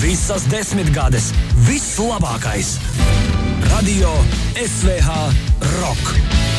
Visas 10 gades, viss labākais. Radio SVH Rock.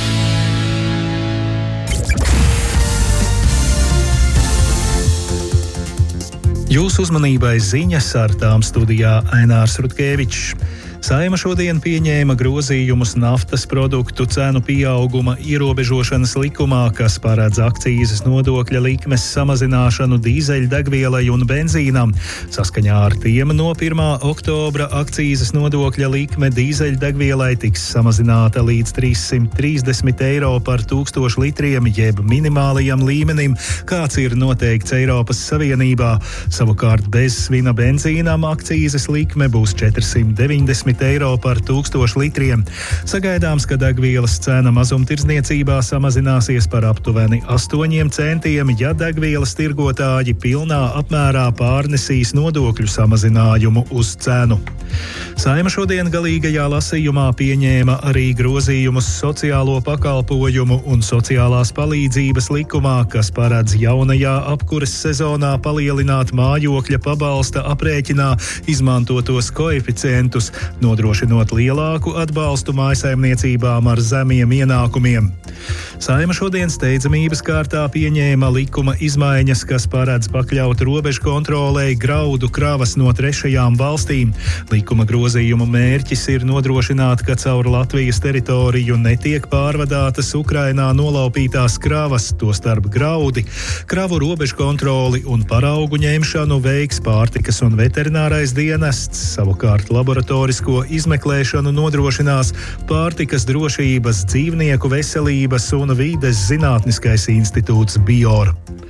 Jūsu uzmanībai ziņas, ar tām studijā Ainārs Rutkevičs. Saeima šodien pieņēma grozījumus naftas produktu cenu pieauguma ierobežošanas likumā, kas paredz akcīzes nodokļa likmes samazināšanu dīzeļdegvielai un benzīnam. Saskaņā ar tiem no 1. oktobra akcīzes nodokļa likme dīzeļdegvielai tiks samazināta līdz 330 eiro par 1000 litriem, jeb minimālajam līmenim, kāds ir noteikts Eiropas Savienībā. Savukārt bez svina benzīnam akcīzes likme būs 490 eiro par 1000 litriem. Sagaidāms, ka degvielas cena mazumtirdzniecībā samazināsies par aptuveni 8 centiem, ja degvielas tirgotāji pilnā apmērā pārnesīs nodokļu samazinājumu uz cenu. Saeima šodien galīgajā lasījumā pieņēma arī grozījumus sociālo pakalpojumu un sociālās palīdzības likumā, kas paredz jaunajā apkures sezonā palielināt mājokļa pabalsta aprēķinā izmantotos koeficientus, nodrošinot lielāku atbalstu mājsaimniecībām ar zemiem ienākumiem. Saeima šodien steidzamības kārtā pieņēma likuma izmaiņas, kas paredz pakļaut robežu kontrolei graudu kravas no trešajām valstīm. Likuma grozījumu mērķis ir nodrošināt, ka caur Latvijas teritoriju netiek pārvadātas Ukrainā nolaupītās kravas, tostarp graudi. Kravu robežu kontroli un paraugu ņemšanu veiks pārtikas un veterinārais dienests, savukārt laboratorisko izmeklēšanu nodrošinās Pārtikas drošības, dzīvnieku veselības un vides zinātniskais institūts BIOR.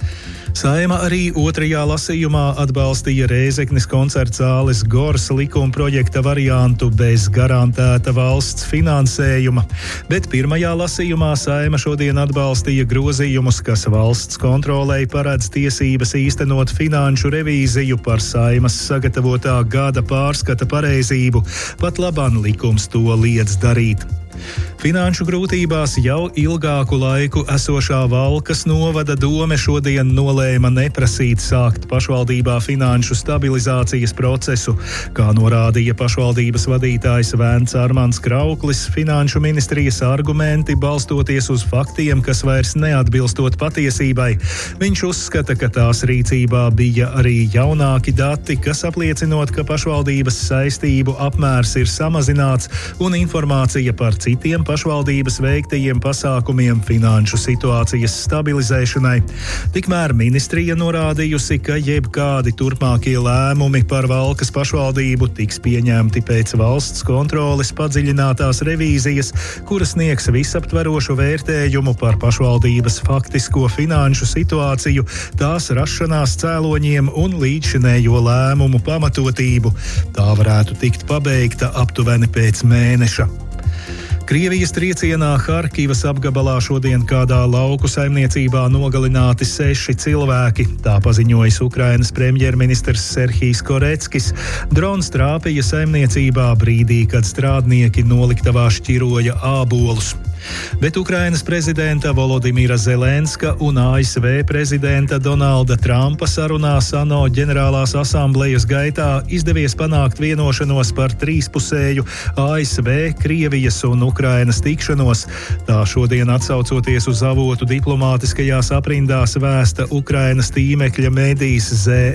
Saeima arī otrajā lasījumā atbalstīja Rēzeknes koncertzāles Gors likuma projekta variantu bez garantēta valsts finansējuma, bet pirmajā lasījumā Saeima šodien atbalstīja grozījumus, kas valsts kontrolei paredz tiesības īstenot finanšu revīziju par Saeimas sagatavotā gada pārskata pareizību, pat labāk likums to liedz darīt. Finanšu grūtībās jau ilgāku laiku esošā Valkas novada dome šodien nolēma neprasīt sākt pašvaldībā finanšu stabilizācijas procesu. Kā norādīja pašvaldības vadītājs Vēns Armands Krauklis, finanšu ministrijas argumenti balstoties uz faktiem, kas vairs neatbilstot patiesībai. Viņš uzskata, ka tās rīcībā bija arī jaunāki dati, kas apliecinot, ka pašvaldības saistību apmērs ir samazināts un informācija par citiem pašvaldības veiktajiem pasākumiem finanšu situācijas stabilizēšanai. Tikmēr ministrija norādījusi, ka jebkādi turpmākie lēmumi par Valkas pašvaldību tiks pieņemti pēc valsts kontroles padziļinātās revīzijas, kuras sniegs visaptverošu vērtējumu par pašvaldības faktisko finanšu situāciju, tās rašanās cēloņiem un līdzšinējo lēmumu pamatotību. Tā varētu tikt pabeigta aptuveni pēc mēneša. Krievijas triecienā Harkivas apgabalā šodien kādā lauku saimniecībā nogalināti 6 cilvēki. Tā paziņojis Ukrainas premjerministrs Serhijs Koreckis. Drons trāpīja saimniecībā brīdī, kad strādnieki noliktavā šķiroja ābolus. Bet Ukrainas prezidenta Volodimira Zelenska un ASV prezidenta Donalda Trumpa sarunās ANO ģenerālās asamblejas gaitā izdevies panākt vienošanos par trīspusēju ASV, Krievijas un Ukrainas tikšanos. Tā šodien atsaucoties uz avotu diplomātiskajās aprindās vēsta Ukrainas tīmekļa medijs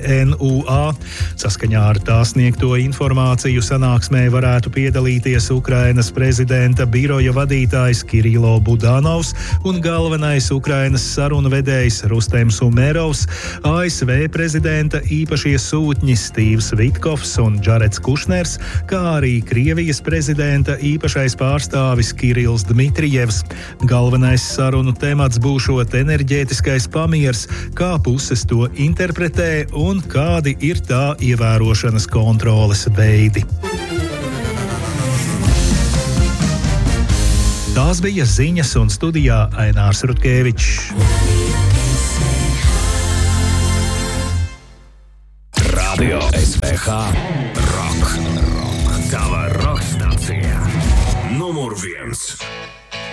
ZNUA. Saskaņā ar tā sniegto informāciju sanāksmē varētu piedalīties Ukrainas prezidenta biroja vadītājs Kirilo Budanovs un galvenais Ukrainas sarunvedējs Rustems Umerovs, ASV prezidenta īpašie sūtņi Stīvs Vitkovs un Džarets Kušners, kā arī Krievijas prezidenta īpašais pārstāvis Kirils Dmitrijevs. Galvenais sarunu temats būšot enerģētiskais pamiers, kā puses to interpretē un kādi ir tā ievērošanas kontroles veidi. Tās bija ziņas un studijā Ainārs Rutkevičs. Radio SVH Rock. Tava rock stācija. Numur 1.